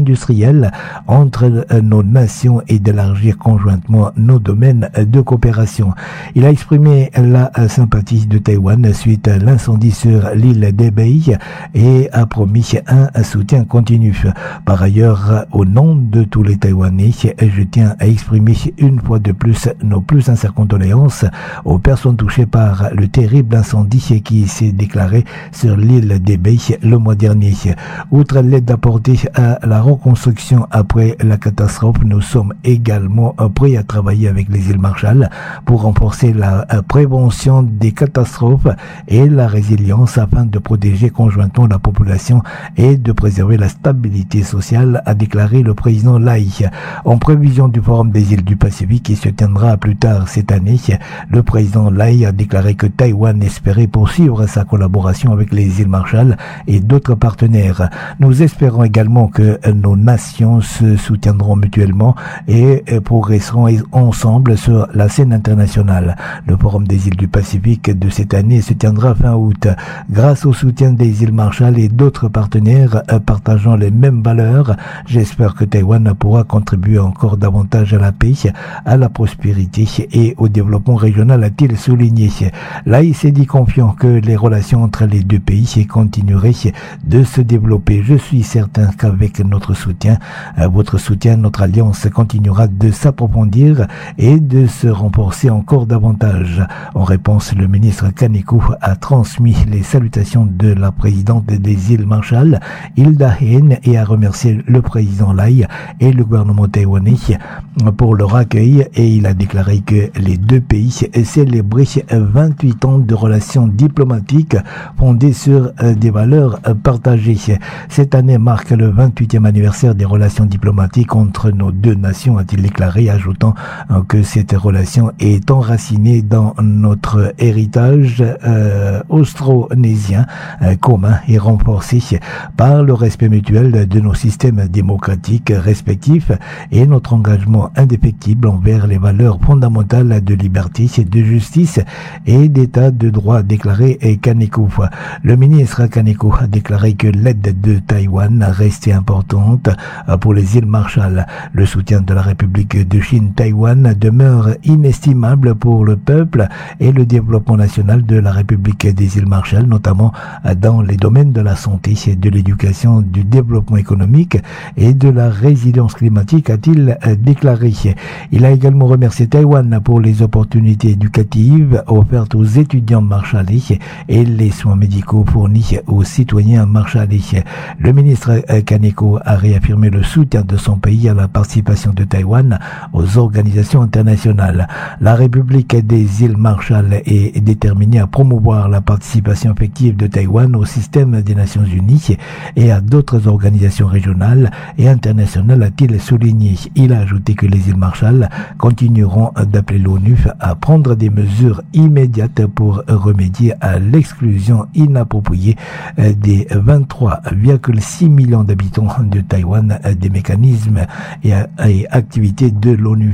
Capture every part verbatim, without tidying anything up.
industrielle entre nos nations et d'élargir conjointement nos domaines de coopération. Il a exprimé la sympathie de Taïwan suite à l'incendie sur l'île d'Ebei et a promis un soutien continu. Par ailleurs, au nom de tous les Taïwanais, je tiens à exprimer une fois de plus nos plus sincères condoléances aux personnes touchées par le terrible incendie qui s'est déclaré sur l'île d'Ebei le mois dernier. Outre l'aide apportée à la reconstruction après la catastrophe, nous sommes également prêts à travailler avec les îles Marshall pour renforcer la prévention des catastrophes et la résilience afin de protéger conjointement la population et de préserver la stabilité sociale, a déclaré le président Lai. En prévision du Forum des îles du Pacifique qui se tiendra plus tard cette année, le président Lai a déclaré que Taïwan espérait poursuivre sa collaboration avec les îles Marshall et d'autres partenaires. Nous espérons également que nos nations se soutiendront mutuellement et progresseront ensemble sur la scène internationale. Le Forum des îles du Pacifique de cette année se tiendra fin août. Grâce au soutien des îles Marshall et d'autres partenaires partageant les mêmes valeurs, j'espère que Taïwan pourra contribuer encore davantage à la paix, à la prospérité et au développement régional, a-t-il souligné. Là, il s'est dit confiant que les relations entre les deux pays continueraient de se développer. Je suis certain qu'avec notre soutien, votre soutien, notre alliance continuera de s'approfondir et de se renforcer encore davantage. En réponse, le ministre Kaneko a transmis les salutations de la présidente des îles Marshall, Hilda Heine, et a remercié le président Lai et le gouvernement taïwanais pour leur accueil, et il a déclaré que les deux pays célébraient vingt-huit ans de relations diplomatiques fondées sur des valeurs partagées. Cette année marque le vingt-huitième anniversaire des relations diplomatiques entre nos deux nations, a-t-il déclaré, ajoutant que cette relation est enracinée dans notre héritage euh, austronésien euh, commun et renforcée par le respect mutuel de nos systèmes démocratiques respectifs et notre engagement indéfectible envers les valeurs fondamentales de liberté, de justice et d'état de droit, déclaré Kaneko. Le ministre Kaneko a déclaré que l'aide de Taïwan restait importante pour les îles Marshall. Le soutien de la République de Chine Taïwan demeure inestimable pour le peuple et le développement national de la République des îles Marshall, notamment dans les domaines de la santé, de l'éducation, du développement économique et de la résilience climatique, a-t-il déclaré. Il a également remercié Taïwan pour les opportunités éducatives offertes aux étudiants marshallais et les soins médicaux fournis aux citoyens marshallais. Le ministre Kaneko a réaffirmé le soutien de son pays à la participation de Taïwan aux organisations internationales. La République des îles Marshall est déterminée à promouvoir la participation effective de Taïwan au système des Nations Unies et à d'autres organisations régionales et internationales, a-t-il souligné. Il a ajouté que les îles Marshall continueront d'appeler l'ONU à prendre des mesures immédiates pour remédier à l'exclusion inappropriée des vingt-trois virgule six millions d'habitants de Taïwan des mécanismes et, et activités de l'ONU.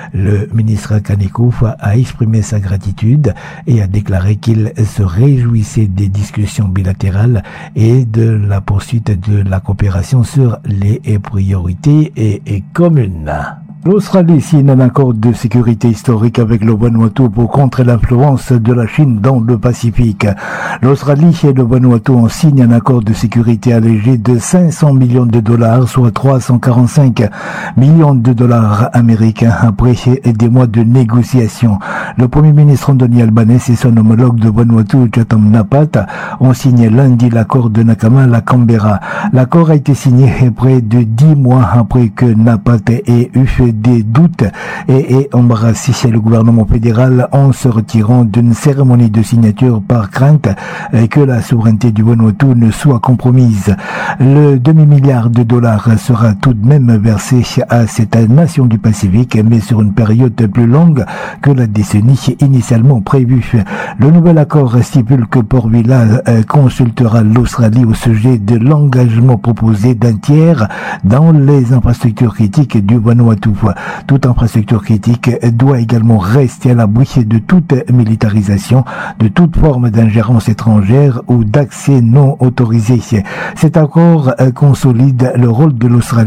Le ministre Kaneko a exprimé sa gratitude et a déclaré qu'il se réjouissait des discussions bilatérales et de la poursuite de la coopération sur les priorités et, et communes. L'Australie signe un accord de sécurité historique avec le Vanuatu pour contrer l'influence de la Chine dans le Pacifique. L'Australie et le Vanuatu ont signé un accord de sécurité allégé de cinq cents millions de dollars, soit trois cent quarante-cinq millions de dollars américains après des mois de négociations. Le Premier ministre Anthony Albanese et son homologue de Vanuatu, Chatham Napat, ont signé lundi l'accord de Nakama à Canberra. L'accord a été signé près de dix mois après que Napat ait eu des doutes et, et embrassé le gouvernement fédéral en se retirant d'une cérémonie de signature par crainte que la souveraineté du Vanuatu ne soit compromise. Le demi-milliard de dollars sera tout de même versé à cette nation du Pacifique, mais sur une période plus longue que la décennie initialement prévue. Le nouvel accord stipule que Port Vila consultera l'Australie au sujet de l'engagement proposé d'un tiers dans les infrastructures critiques du Vanuatu. Toute infrastructure critique doit également rester à l'abri de toute militarisation, de toute forme d'ingérence étrangère ou d'accès non autorisé. Cet accord consolide le rôle de l'Australie